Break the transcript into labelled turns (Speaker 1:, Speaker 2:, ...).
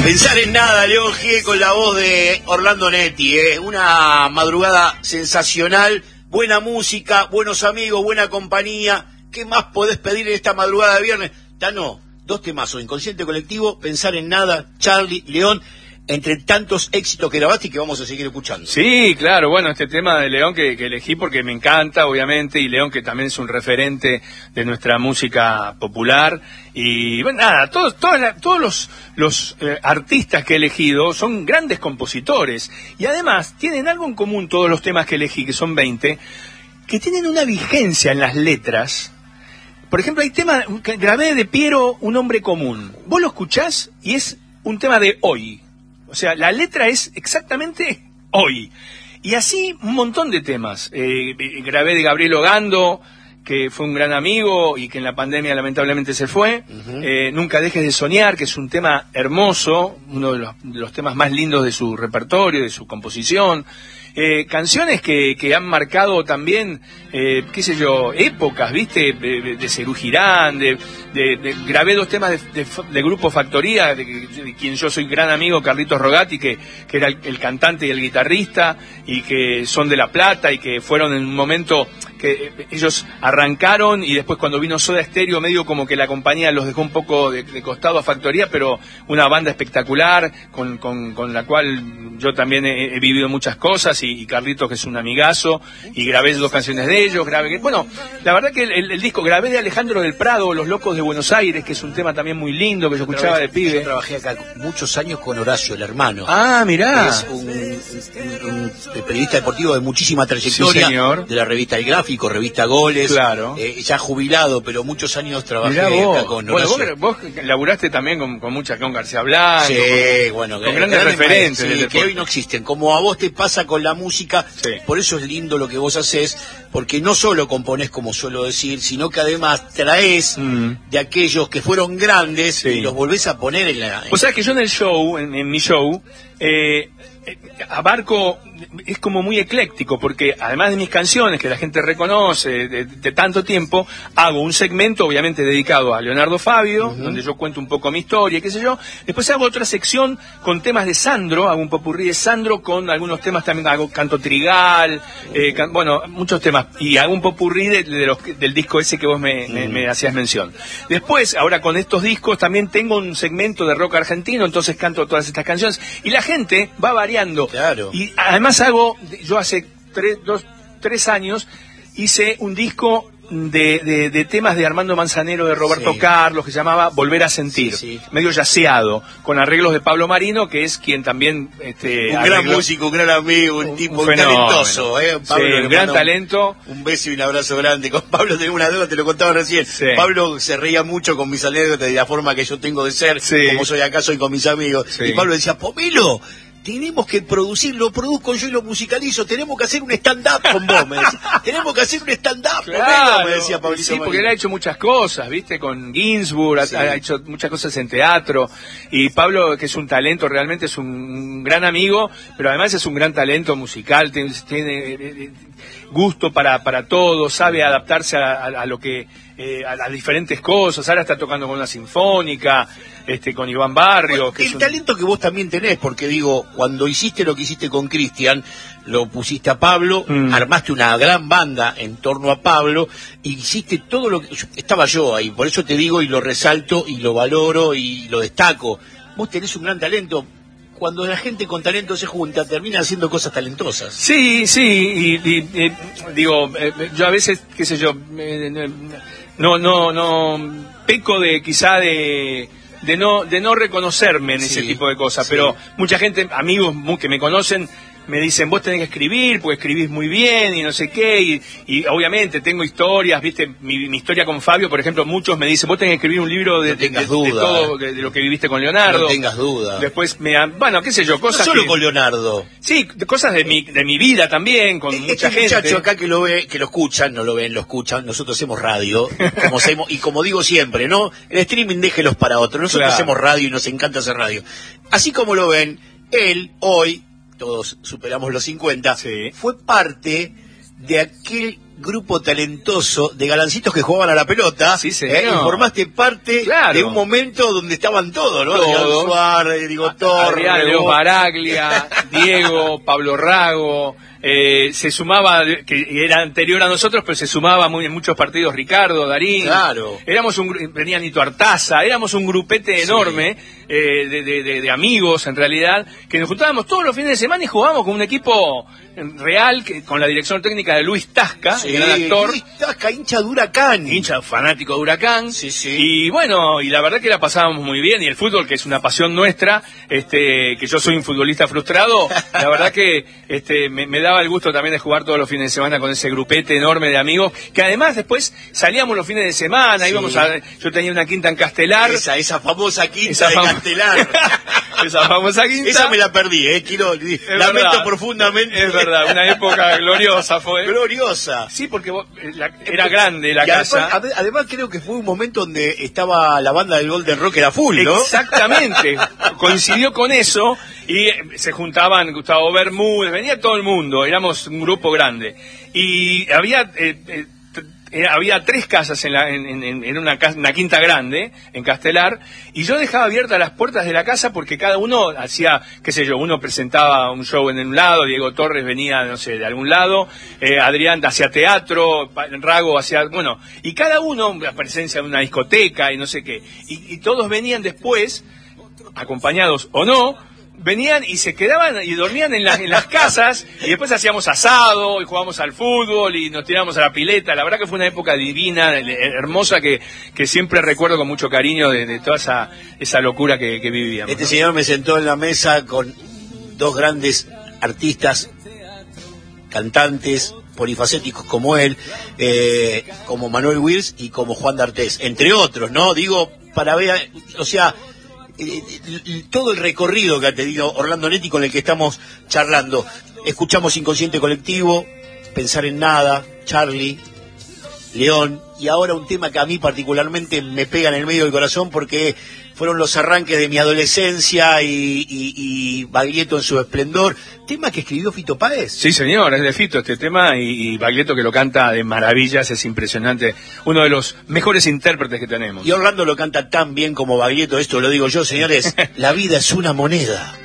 Speaker 1: Pensar en nada, León G con la voz de Orlando Netti, una madrugada sensacional, buena música, buenos amigos, buena compañía. ¿Qué más podés pedir en esta madrugada de viernes? Tano, 2 temazos, Inconsciente Colectivo, Pensar en nada, Charlie, León, entre tantos éxitos que grabaste y que vamos a seguir escuchando.
Speaker 2: Sí, claro, bueno, este tema de León que elegí porque me encanta, obviamente, y León que también es un referente de nuestra música popular. Y bueno, nada, todos los artistas que he elegido son grandes compositores. Y además tienen algo en común todos los temas que elegí, que son 20, que tienen una vigencia en las letras. Por ejemplo, hay temas que grabé de Piero, Un hombre común. Vos lo escuchás y es un tema de hoy. O sea, la letra es exactamente hoy. Y así un montón de temas. Grabé de Gabriel Ogando, que fue un gran amigo y que en la pandemia lamentablemente se fue. Nunca dejes de soñar, que es un tema hermoso, uno de los temas más lindos de su repertorio, de su composición. Canciones que han marcado también, qué sé yo, épocas, ¿viste? De Serú Girán, grabé 2 temas de Grupo Factoría, de quien yo soy gran amigo, Carlitos Rogati, que era el cantante y el guitarrista, y que son de La Plata, y que fueron en un momento que ellos arrancaron, y después cuando vino Soda Stereo, medio como que la compañía los dejó un poco de costado a Factoría, pero una banda espectacular, con la cual yo también he vivido muchas cosas, y Carlitos, que es un amigazo, y grabé 2 canciones de ellos, bueno, la verdad que el disco grabé de Alejandro del Prado, Los Locos de Buenos Aires, que es un tema también muy lindo, que yo escuchaba de pibe.
Speaker 1: Yo trabajé acá muchos años con Horacio, el hermano.
Speaker 2: Ah, mirá.
Speaker 1: Es un periodista deportivo de muchísima trayectoria,
Speaker 2: sí, señor.
Speaker 1: De la revista El Gráfico, revista Goles,
Speaker 2: claro.
Speaker 1: Ya jubilado, pero muchos años trabajé acá con Horacio.
Speaker 2: Bueno, vos laburaste también con García Blanco,
Speaker 1: sí, bueno,
Speaker 2: con grandes referentes,
Speaker 1: sí, que hoy no existen, como a vos te pasa con la música. Sí. Por eso es lindo lo que vos hacés, porque no solo componés, como suelo decir, sino que además traes de aquellos que fueron grandes, sí, y los volvés a poner en la...
Speaker 2: O sea que yo en el show, en mi show, abarco, es como muy ecléctico, porque además de mis canciones que la gente reconoce de tanto tiempo, hago un segmento obviamente dedicado a Leonardo Fabio, donde yo cuento un poco mi historia, qué sé yo. Después hago otra sección con temas de Sandro, hago un popurrí de Sandro con algunos temas, también hago canto trigal, bueno, muchos temas, y hago un popurrí del disco ese que vos me hacías mención. Después, ahora con estos discos también tengo un segmento de rock argentino, entonces canto todas estas canciones, y la gente va variando.
Speaker 1: Claro.
Speaker 2: Y además yo hace 3 años hice un disco de temas de Armando Manzanero, de Roberto Carlos, que se llamaba Volver a Sentir, medio yaceado, con arreglos de Pablo Marino, que es quien también
Speaker 1: un gran músico, un gran amigo, un tipo un talentoso,
Speaker 2: Pablo, un gran talento.
Speaker 1: Un beso y un abrazo grande. Con Pablo tenemos una deuda, te lo contaba recién. Pablo se reía mucho con mis anécdotas de la forma que yo tengo de ser, como soy acá, soy con mis amigos. Y Pablo decía, Pomelo, tenemos que lo produzco yo y lo musicalizo, tenemos que hacer un stand-up con vos, me decía. Tenemos que hacer un stand-up,
Speaker 2: claro,
Speaker 1: me decía Pablito.
Speaker 2: Sí, porque él ha hecho muchas cosas, ¿viste? Con Ginsburg, ha hecho muchas cosas en teatro, y Pablo, que es un talento, realmente es un gran amigo, pero además es un gran talento musical, tiene gusto para todo, sabe adaptarse a lo que... a las diferentes cosas. Ahora está tocando con una sinfónica, con Iván Barrio.
Speaker 1: Bueno, el talento que vos también tenés, porque digo, cuando hiciste lo que hiciste con Cristian, lo pusiste a Pablo, armaste una gran banda en torno a Pablo, y hiciste todo lo que... Estaba yo ahí, por eso te digo y lo resalto y lo valoro y lo destaco. Vos tenés un gran talento. Cuando la gente con talento se junta, termina haciendo cosas talentosas.
Speaker 2: Sí, digo, yo a veces, qué sé yo, no peco de quizá de no reconocerme en ese tipo de cosas, pero mucha gente, amigos que me conocen, me dicen, vos tenés que escribir, porque escribís muy bien y no sé qué, y obviamente tengo historias, viste, mi historia con Fabio, por ejemplo, muchos me dicen, vos tenés que escribir un libro de todo, de lo que viviste con Leonardo.
Speaker 1: No tengas duda.
Speaker 2: Después bueno, qué sé yo, cosas
Speaker 1: no solo con Leonardo.
Speaker 2: Sí, cosas de mi vida también, con mucha gente.
Speaker 1: Muchacho acá que lo escuchan, no lo ven, lo escuchan, nosotros hacemos radio, y como digo siempre, ¿no? El streaming déjelos para otros, nosotros hacemos radio y nos encanta hacer radio. Así como lo ven, él hoy, todos superamos los 50, fue parte de aquel grupo talentoso de galancitos que jugaban a la pelota.
Speaker 2: Sí, señor.
Speaker 1: Y formaste parte
Speaker 2: Claro.
Speaker 1: de un momento donde estaban todos, ¿no?
Speaker 2: Todos.
Speaker 1: Jean Suárez, Diego Torres,
Speaker 2: Adrián Leo Baraglia, Diego, Pablo Rago, se sumaba, que era anterior a nosotros, pero se sumaba en muchos partidos Ricardo, Darín.
Speaker 1: Claro.
Speaker 2: Venía Nito Artaza, éramos un grupete enorme de amigos, en realidad, que nos juntábamos todos los fines de semana y jugábamos con un equipo real, con la dirección técnica de Luis Tasca, el gran actor.
Speaker 1: Luis Tasca, hincha de Huracán.
Speaker 2: Hincha fanático de Huracán.
Speaker 1: Sí, sí.
Speaker 2: Y bueno, y la verdad que la pasábamos muy bien, y el fútbol, que es una pasión nuestra, que yo soy un futbolista frustrado, la verdad que me daba el gusto también de jugar todos los fines de semana con ese grupete enorme de amigos, que además después salíamos los fines de semana, yo tenía una quinta en Castelar.
Speaker 1: Esa famosa quinta de Castelar.
Speaker 2: Esa famosa quinta.
Speaker 1: Esa me la perdí, lamento profundamente.
Speaker 2: Es verdad, una época gloriosa fue.
Speaker 1: Gloriosa.
Speaker 2: Sí, porque era grande la casa.
Speaker 1: Además creo que fue un momento donde estaba la banda del Golden Rock, era full, ¿no?
Speaker 2: Exactamente, coincidió con eso, y se juntaban Gustavo Bermúdez, venía todo el mundo, éramos un grupo grande. Y había 3 casas en una quinta grande, en Castelar, y yo dejaba abiertas las puertas de la casa porque cada uno hacía, qué sé yo, uno presentaba un show en un lado, Diego Torres venía, no sé, de algún lado, Adrián hacía teatro, Rago hacía, bueno, y cada uno, la presencia de una discoteca y no sé qué, y todos venían después, acompañados o no, venían y se quedaban y dormían en las casas, y después hacíamos asado y jugábamos al fútbol y nos tirábamos a la pileta. La verdad que fue una época divina, hermosa, que siempre recuerdo con mucho cariño de toda esa locura que vivíamos.
Speaker 1: Este señor me sentó en la mesa con 2 grandes artistas, cantantes polifacéticos como él, como Manuel Wills y como Juan D'Artés, entre otros, ¿no? Digo, para ver, o sea, todo el recorrido que ha tenido Orlando Netti, con el que estamos charlando. Escuchamos Inconsciente Colectivo, Pensar en Nada, Charlie, León, y ahora un tema que a mí particularmente me pega en el medio del corazón porque fueron los arranques de mi adolescencia y Baglietto en su esplendor. ¿Tema que escribió Fito Páez?
Speaker 2: Sí, señor, es de Fito este tema, y Baglietto, que lo canta de maravillas, es impresionante, uno de los mejores intérpretes que tenemos.
Speaker 1: Y Orlando lo canta tan bien como Baglietto, esto lo digo yo, señores. La vida es una moneda.